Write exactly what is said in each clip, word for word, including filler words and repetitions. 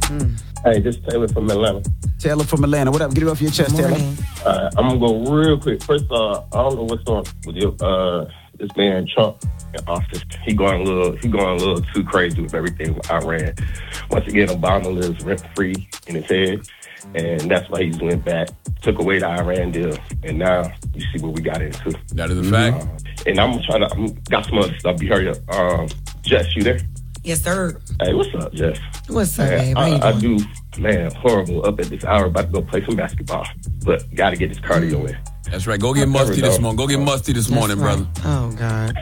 Mm. Hey, this is Taylor from Atlanta. Taylor from Atlanta. What up? Get it off your chest, Taylor. Uh, I'm going to go real quick. First, uh, I don't know what's on with your, uh, this man Trump in office. He going a little, he going a little too crazy with everything with Iran. Once again, Obama lives rent-free in his head, and that's why he's went back, took away the Iran deal, and now you see what we got into. That is a fact. Uh, and I'm trying to, I'm got some other stuff. You heard it. Um, Jess, you there? Yes, sir. Hey, what's up, Jess? What's up, man, babe? How you I, I doing? do, man, horrible up at this hour, about to go play some basketball, but got to get this cardio in. That's right. Go get musty this morning. Go get musty this morning, right. brother. Oh, God.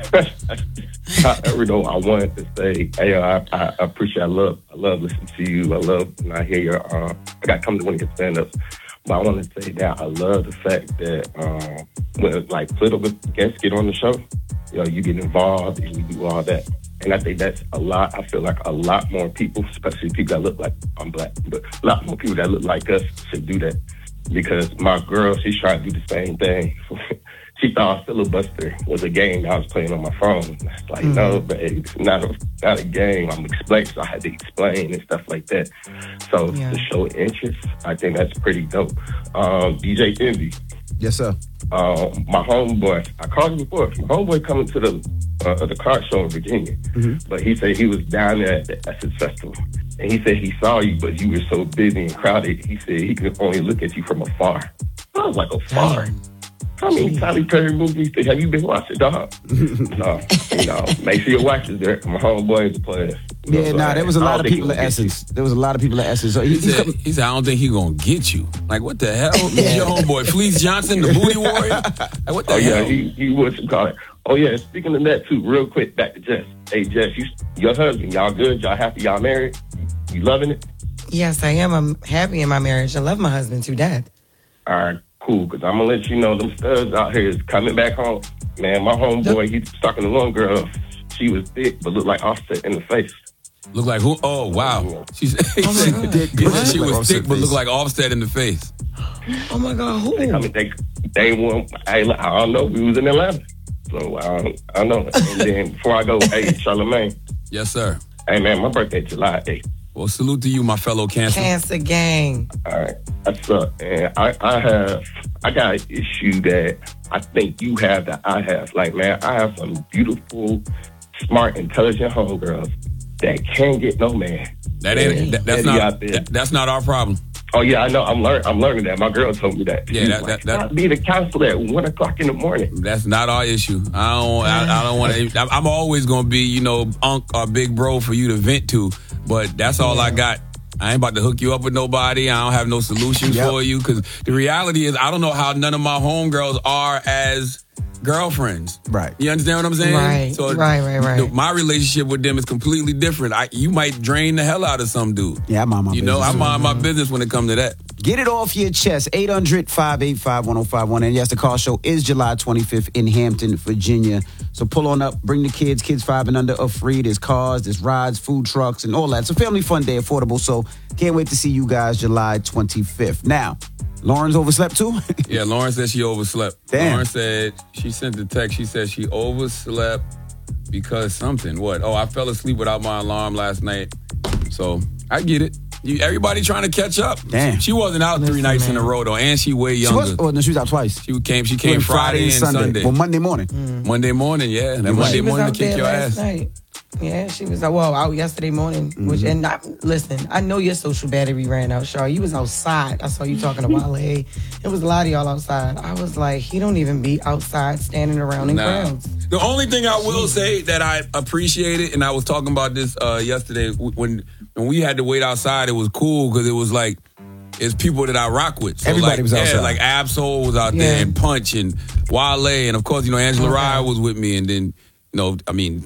However, though, I wanted to say, hey, I, I appreciate, I love, I love listening to you. I love when I hear your, uh, I got to come to one of your stand-ups, but I want to say that I love the fact that um, when, like, political guests get on the show, you know, you get involved and you do all that. And I think that's a lot. I feel like a lot more people, especially people that look like I'm black, but a lot more people that look like us should do that. Because my girl, she's trying to do the same thing. She thought filibuster was a game I was playing on my phone. It's like, mm-hmm. no, babe, it's not a, not a game. I'm explaining, so I had to explain and stuff like that. So yeah. to show interest, I think that's pretty dope. Um, D J Envy. Yes, sir. Um, my homeboy, I called him before. My homeboy coming to the uh, the car show in Virginia, mm-hmm. but he said he was down there at the Essence Festival. And he said he saw you, but you were so busy and crowded, he said he could only look at you from afar. I was like, afar? How many Tyler Perry movies have you been watching, dog? No, you know, make sure your wife is there. My homeboy is a player. You yeah, so nah, there was a lot of people at Essence. There was a lot of people at Essence. So he, he, said, he said, I don't think he's going to get you. Like, what the hell? Yeah. Your homeboy, Fleece Johnson, the booty warrior? Like, what the oh, hell? yeah, he, he was call it. Oh, yeah, speaking of that, too, real quick, back to Jess. Hey, Jess, you, your husband, y'all good? Y'all happy? Y'all married? You loving it? Yes, I am. I'm happy in my marriage. I love my husband too, Dad. All right, cool. Because I'm going to let you know them studs out here is coming back home. Man, my homeboy, he's talking to one girl. She was thick, but looked like Offset in the face. Look like who? Oh, wow. She said, he oh said he said she was thick, but looked like Offset in the face. Oh, my God. Who? I mean, they, they won. I, I don't know. We was in Atlanta. So, I don't, I don't know. And then before I go, hey, Charlamagne. Yes, sir. Hey, man, my birthday July eighth. Well, salute to you, my fellow Cancer. Cancer gang. All right. That's up. And I, I have, I got an issue that I think you have that I have. Like, man, I have some beautiful, smart, intelligent homegirls that can't get no man. That ain't, that, that's not, that, that's not our problem. Oh, yeah, I know. I'm, learn, I'm learning that. My girl told me that. Yeah, that, like, that, that, be the counselor at one o'clock in the morning. That's not our issue. I don't, I, I don't want to, I'm always going to be, you know, unk or big bro for you to vent to. But that's all yeah. I got. I ain't about to hook you up with nobody. I don't have no solutions yep. for you. Because the reality is, I don't know how none of my homegirls are as girlfriends. Right. You understand what I'm saying? Right. So right, right, right. The, my relationship with them is completely different. I, you might drain the hell out of some dude. Yeah, I mind my you business. You know, I mind my business when it comes to that. Get it off your chest. eight hundred, five eight five, one oh five one. And yes, the car show is July twenty-fifth in Hampton, Virginia. So pull on up, bring the kids. Kids five and under are free. There's cars, there's rides, food trucks, and all that. It's a family fun day, affordable. So can't wait to see you guys July twenty-fifth. Now, Lauren's overslept too? Yeah, Lauren said she overslept. Damn. Lauren said, she sent the text, she said she overslept because something. What? Oh, I fell asleep without my alarm last night. So, I get it. You, everybody trying to catch up. Damn. She wasn't out three nights man. in a row, though, and she way younger. She was, oh, no, she was out twice. She came, she came Friday, Friday and Sunday. Sunday. Well, Monday morning. Mm. Monday morning, yeah. That well, Monday she was morning out to kick there your last ass. Night. Yeah, she was well out yesterday morning. Mm-hmm. Which and not listen, I know your social battery ran out, Char. You was outside. I saw you talking to Wale. It was a lot of y'all outside. I was like, he don't even be outside standing around in nah. crowds. The only thing I will say that I appreciated, and I was talking about this uh, yesterday, when when we had to wait outside, it was cool because it was like it's people that I rock with. So Everybody like, was outside. Yeah, like Absol was out yeah. there, and Punch, and Wale, and of course, you know, Angela okay. Rye was with me, and then, you know, I mean,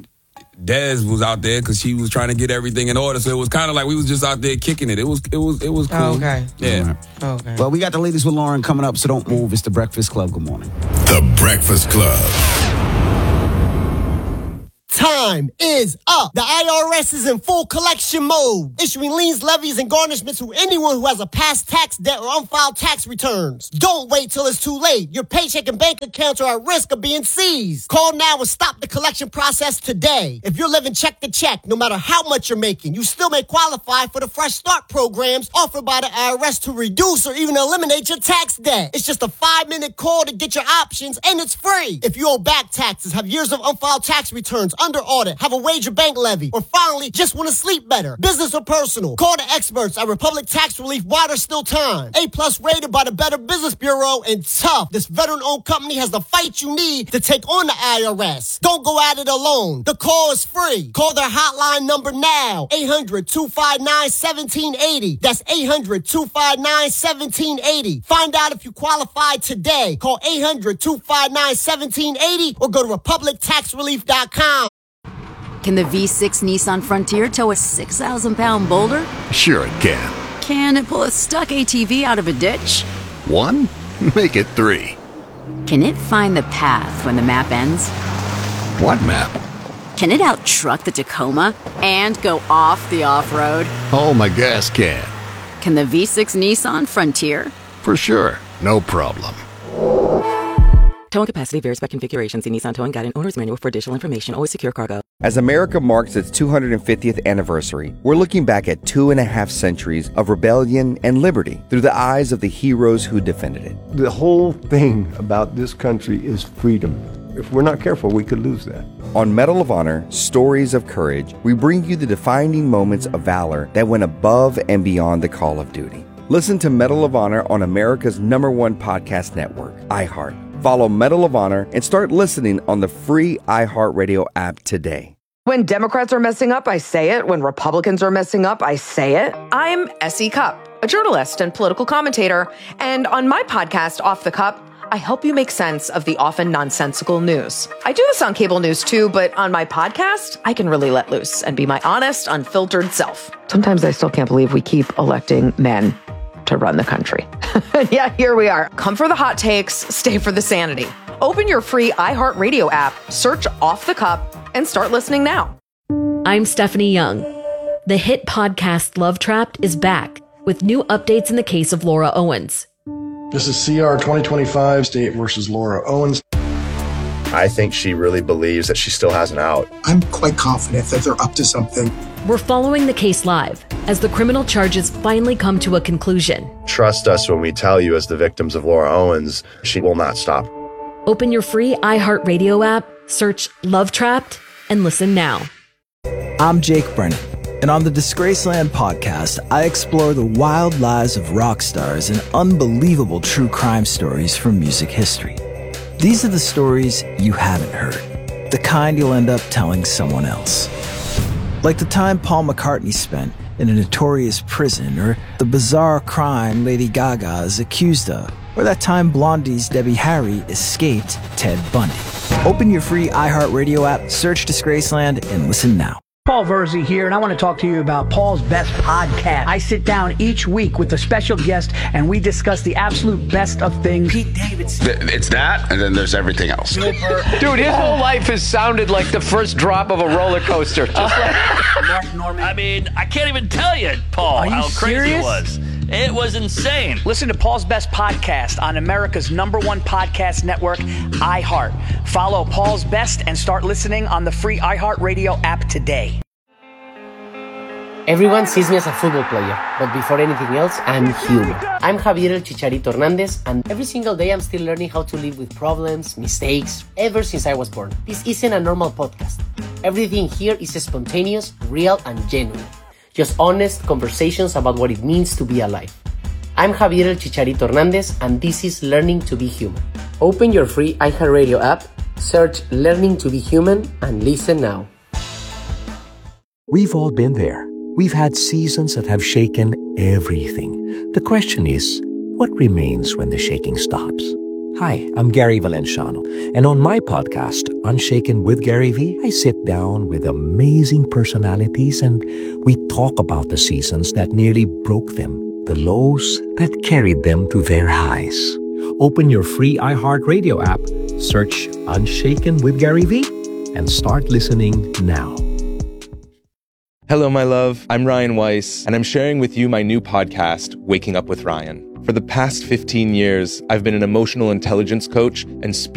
Dez was out there because she was trying to get everything in order. So it was kind of like we was just out there kicking it. It was, it was, it was cool. Oh, okay. Yeah. Right. Okay. Well, we got the ladies with Lauren coming up, so don't move. It's the Breakfast Club. Good morning. The Breakfast Club. Time. time is up. The I R S is in full collection mode, issuing liens, levies, and garnishments to anyone who has a past tax debt or unfiled tax returns. Don't wait till it's too late. Your paycheck and bank accounts are at risk of being seized. Call now and stop the collection process today. If you're living check to check, no matter how much you're making, you still may qualify for the Fresh Start programs offered by the I R S to reduce or even eliminate your tax debt. It's just a five-minute call to get your options, and it's free. If you owe back taxes, have years of unfiled tax returns, under audit, have a wage or bank levy, or finally just want to sleep better, business or personal, call the experts at Republic Tax Relief while there's still time. A-plus rated by the Better Business Bureau, and tough. This veteran-owned company has the fight you need to take on the I R S. Don't go at it alone. The call is free. Call their hotline number now. eight hundred, two five nine, one seven eight zero. That's eight hundred, two five nine, one seven eight zero. Find out if you qualify today. Call eight hundred, two five nine, one seven eight zero or go to republic tax relief dot com. Can the V six Nissan Frontier tow a six thousand pound boulder? Sure it can. Can it pull a stuck A T V out of a ditch? One? Make it three. Can it find the path when the map ends? What map? Can it out-truck the Tacoma and go off the off-road? Oh, my gas can. Can the V six Nissan Frontier? For sure. No problem. Towing capacity varies by configuration. See Nissan Towing Guide and Owner's Manual for additional information. Always secure cargo. As America marks its two hundred fiftieth anniversary, we're looking back at two and a half centuries of rebellion and liberty through the eyes of the heroes who defended it. The whole thing about this country is freedom. If we're not careful, we could lose that. On Medal of Honor, Stories of Courage, we bring you the defining moments of valor that went above and beyond the call of duty. Listen to Medal of Honor on America's number one podcast network, iHeart. Follow Medal of Honor and start listening on the free iHeartRadio app today. When Democrats are messing up, I say it. When Republicans are messing up, I say it. I'm Essie Cupp, a journalist and political commentator. And on my podcast, Off the Cup, I help you make sense of the often nonsensical news. I do this on cable news too, but on my podcast, I can really let loose and be my honest, unfiltered self. Sometimes I still can't believe we keep electing men to run the country. Yeah, here we are. Come for the hot takes, stay for the sanity. Open your free iHeartRadio app, search Off the Cup, and start listening now. I'm Stephanie Young. The hit podcast Love Trapped is back with new updates in the case of Laura Owens. This is C R twenty twenty-five, State versus Laura Owens. I think she really believes that she still has an out. I'm quite confident that they're up to something. We're following the case live as the criminal charges finally come to a conclusion. Trust us when we tell you, as the victims of Laura Owens, she will not stop. Open your free iHeartRadio app, search Love Trapped, and listen now. I'm Jake Brennan, and on the Disgraceland podcast, I explore the wild lives of rock stars and unbelievable true crime stories from music history. These are the stories you haven't heard, the kind you'll end up telling someone else. Like the time Paul McCartney spent in a notorious prison, or the bizarre crime Lady Gaga is accused of, or that time Blondie's Debbie Harry escaped Ted Bundy. Open your free iHeartRadio app, search Disgraceland, and listen now. Paul Verzi here, and I want to talk to you about Paul's Best Podcast. I sit down each week with a special guest, and we discuss the absolute best of things. Pete Davidson. It's that, and then there's everything else. Dude, his whole life has sounded like the first drop of a roller coaster. Just like Mark Norman. I mean, I can't even tell you, Paul, Are you how crazy serious? it was. It was insane. Listen to Paul's Best Podcast on America's number one podcast network, iHeart. Follow Paul's Best and start listening on the free iHeartRadio app today. Everyone sees me as a football player, but before anything else, I'm human. I'm Javier El Chicharito Hernandez, and every single day I'm still learning how to live with problems, mistakes, ever since I was born. This isn't a normal podcast. Everything here is spontaneous, real, and genuine. Just honest conversations about what it means to be alive. I'm Javier El Chicharito Hernandez, and this is Learning to be Human. Open your free iHeartRadio app, search Learning to be Human, and listen now. We've all been there. We've had seasons that have shaken everything. The question is, what remains when the shaking stops? Hi, I'm Gary Valenciano, and on my podcast, Unshaken with Gary V, I sit down with amazing personalities and we talk about the seasons that nearly broke them, the lows that carried them to their highs. Open your free iHeartRadio app, search Unshaken with Gary V, and start listening now. Hello, my love. I'm Ryan Weiss, and I'm sharing with you my new podcast, Waking Up with Ryan. For the past fifteen years, I've been an emotional intelligence coach and